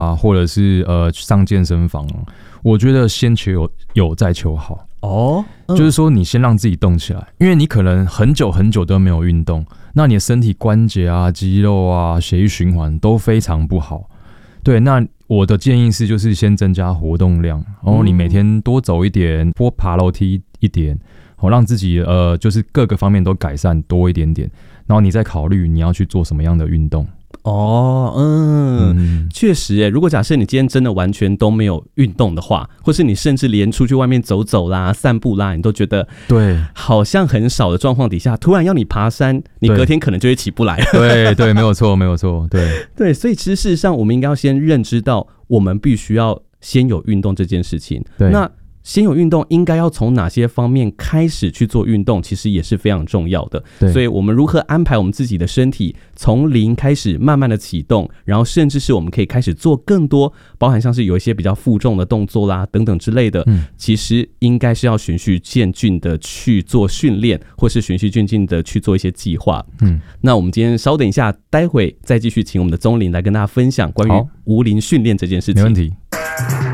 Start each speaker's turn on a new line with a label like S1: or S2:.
S1: 啊，或者是上健身房，我觉得先求有再求好。就是说你先让自己动起来，因为你可能很久很久都没有运动，那你的身体关节啊、肌肉啊、血液循环都非常不好。对，那我的建议是，就是先增加活动量，然后你每天多走一点，多爬楼梯一点，让自己就是各个方面都改善多一点点，然后你再考虑你要去做什么样的运动。
S2: 确实耶，如果假设你今天真的完全都没有运动的话，或是你甚至连出去外面走走啦、散步啦，你都觉得对好像很少的状况底下，突然要你爬山，你隔天可能就会起不来了。
S1: 对，没有错，对，
S2: 所以其实事实上我们应该要先认知到，我们必须要先有运动这件事情。那先有运动应该要从哪些方面开始去做运动，其实也是非常重要的。所以我们如何安排我们自己的身体从零开始慢慢的启动，然后甚至是我们可以开始做更多，包含像是有一些比较负重的动作啦等等之类的，其实应该是要循序渐进的去做训练，或是循序渐进的去做一些计划。那我们今天稍等一下，待会再继续请我们的宗麟来跟大家分享关于无龄训练这件事情。
S1: 没问题。